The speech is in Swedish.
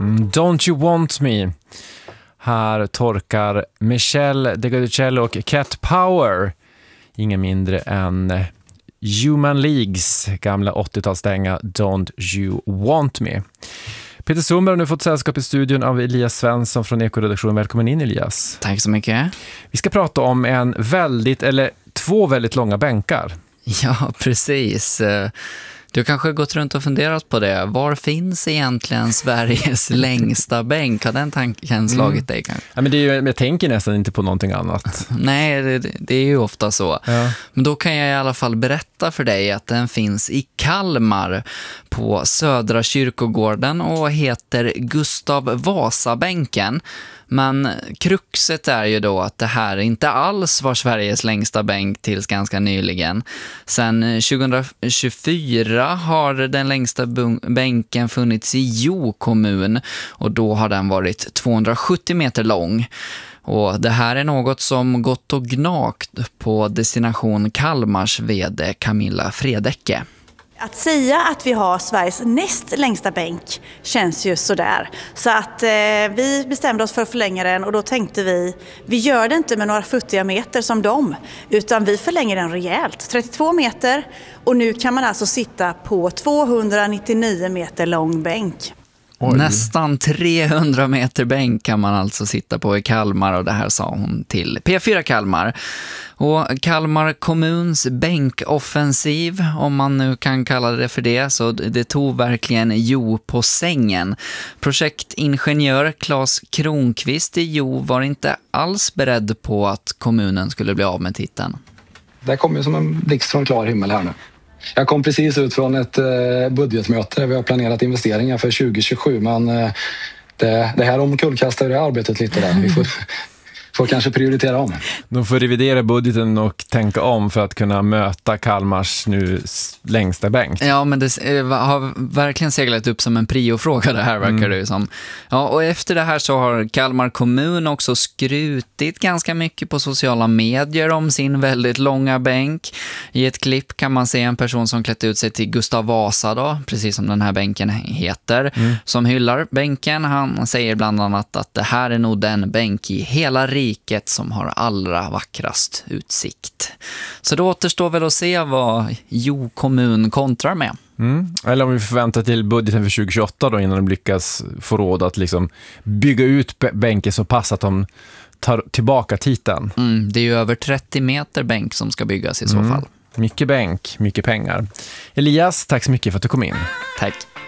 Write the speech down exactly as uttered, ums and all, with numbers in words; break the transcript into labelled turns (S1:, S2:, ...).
S1: Mm, Don't You Want Me. Här torkar Michelle DeGudicello och Cat Power. Ingen mindre än Human Leagues gamla åttiotalsdänga Don't You Want Me. Peter Sundberg har nu fått sällskap i studion av Elias Svensson från Ekoredaktionen. Välkommen in, Elias.
S2: Tack så mycket.
S1: Vi ska prata om en väldigt, eller två väldigt långa bänkar.
S2: Ja, precis. Du kanske gått runt och funderat på det. Var finns egentligen Sveriges längsta bänk? Har den tanken slagit dig kanske?
S1: Ja, men det är ju, jag tänker nästan inte på någonting annat.
S2: Nej, det, det är ju ofta så. Ja. Men då kan jag i alla fall berätta för dig att den finns i Kalmar på Södra kyrkogården och heter Gustav Vasa-bänken. Men kruxet är ju då att det här inte alls var Sveriges längsta bänk tills ganska nyligen. Sen tjugohundratjugofyra har den längsta bänken funnits i Jo kommun och då har den varit tvåhundrasjuttio meter lång. Och det här är något som gått och gnagt på Destination Kalmars vd Camilla Fredecke.
S3: Att säga att vi har Sveriges näst längsta bänk känns ju sådär. Så att eh, vi bestämde oss för att förlänga den och då tänkte vi, vi gör det inte med några futtiga meter som dem, utan vi förlänger den rejält, trettiotvå meter, och nu kan man alltså sitta på tvåhundranittionio meter lång bänk.
S2: Oj. Nästan trehundra meter bänk kan man alltså sitta på i Kalmar, och det här sa hon till P fyra Kalmar. Och Kalmar kommuns bänkoffensiv, om man nu kan kalla det för det, så det tog verkligen Jo på sängen. Projektingenjör Claes Kronqvist i Jo var inte alls beredd på att kommunen skulle bli av med titeln.
S4: Det kom ju som en blixt från klar himmel här nu. Jag kom precis ut från ett budgetmöte där vi har planerat investeringar för tjugo tjugosju, men det, det här omkullkastar det arbetet lite där. Vi får, får kanske prioritera om.
S1: De får revidera budgeten och tänka om för att kunna möta Kalmars nu längsta bänk.
S2: Ja, men det har verkligen seglat upp som en priofråga det här, verkar mm. det som. Ja, och efter det här så har Kalmar kommun också skrutit ganska mycket på sociala medier om sin väldigt långa bänk. I ett klipp kan man se en person som klätt ut sig till Gustav Vasa då, precis som den här bänken heter, mm. som hyllar bänken. Han säger bland annat att det här är nog den bänk i hela riket som har allra vackrast utsikt. Så då återstår väl att se vad Jo kommun kontrar med.
S1: Mm. Eller om vi förväntar till budgeten för tjugo tjugoåtta då, innan de lyckas få råd att liksom bygga ut bänken så pass att de tar tillbaka titeln.
S2: Mm, det är ju över trettio meter bänk som ska byggas i så
S1: mm.
S2: fall.
S1: Mycket bänk, mycket pengar. Elias, tack så mycket för att du kom in.
S2: Tack.